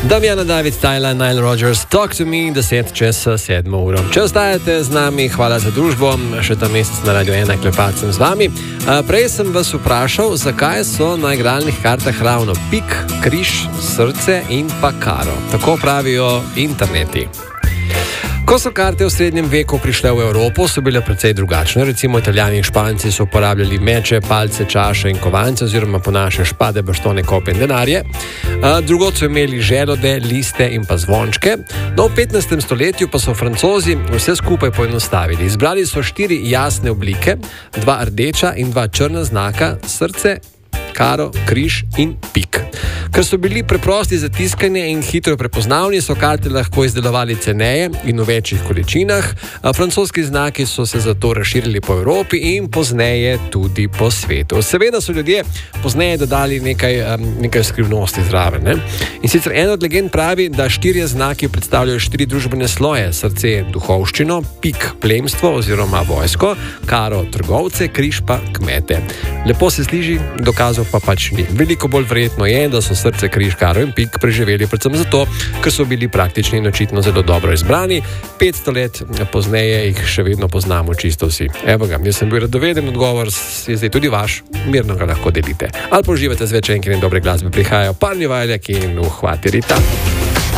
Damjana, David, Tyler, Nile Rodgers, Talk to Me, 10 čez 7 uro. Če ostajate z nami, hvala za družbo, še ta mesec na Radio 1 klepat sem z vami. Prej sem vas vprašal, zakaj so na igralnih kartah ravno pik, križ, srce in pa karo. Tako pravijo interneti. Ko so karte v srednjem veku prišle v Evropo, so bile precej drugačne. Recimo Italijani in Španci so uporabljali meče, palce, čaše in kovance oziroma po naše špade, baštone, kope in denarje. Drugod so imeli želode, liste in pa zvončke. No, v 15. stoletju pa so Francozi vse skupaj poenostavili. Izbrali so 4 jasne oblike, 2 rdeča in 2 črna znaka, srce, karo, križ in pik. Ker so bili preprosti za tiskanje in hitro prepoznavni, so karte lahko izdelovali ceneje in v večjih količinah. Francoski znaki so se zato razširili po Evropi in pozneje tudi po svetu. Seveda so ljudje pozneje dodali nekaj skrivnosti zraven. Ne? In sicer ena od legend pravi, da 4 znaki predstavljajo 4 družbene sloje. Srce je duhovščino, pik plemstvo oziroma vojsko, karo trgovce, križ pa kmete. Lepo se sliši, dokazov pa pač ni. Veliko bolj verjetno je, da so srce, križ, karo in pik preživeli predvsem zato, ker so bili praktični in očitno zelo dobro izbrani. 500 let pozneje jih še vedno poznamo čisto vsi. Evo ga, jaz sem bil radoveden, odgovor je zdaj tudi vaš, mirno ga lahko delite. Ali pa uživate z večenki in dobre glasbe, prihajajo Parni Vajljak in Uhvati Rita.